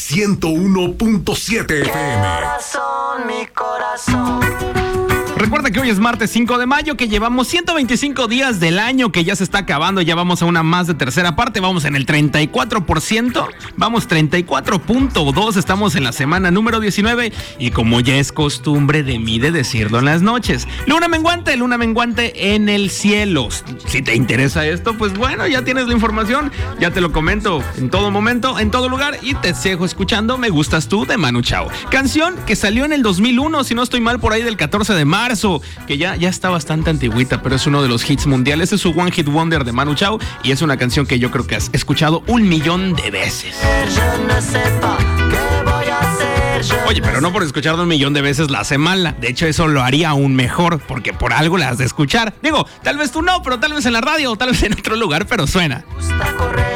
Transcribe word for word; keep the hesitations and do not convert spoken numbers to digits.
ciento uno punto siete F M. Corazón, mi corazón. Recuerda que hoy es martes cinco de mayo, que llevamos ciento veinticinco días del año, que ya se está acabando, ya vamos a una más de tercera parte, vamos en el treinta y cuatro por ciento, vamos treinta y cuatro punto dos, estamos en la semana número diecinueve y como ya es costumbre de mí de decirlo en las noches, luna menguante, luna menguante en el cielo. Si te interesa esto, pues bueno, ya tienes la información, ya te lo comento en todo momento, en todo lugar y te dejo escuchando Me Gustas Tú de Manu Chao. Canción que salió en el dos mil uno, si no estoy mal, por ahí del catorce de marzo. Que ya, ya está bastante antigüita, pero es uno de los hits mundiales. Es su One Hit Wonder de Manu Chao y es una canción que yo creo que has escuchado un millón de veces. Oye, pero no por escucharla un millón de veces la hace mala. De hecho, eso lo haría aún mejor, porque por algo la has de escuchar. Digo, tal vez tú no, pero tal vez en la radio o tal vez en otro lugar, pero suena.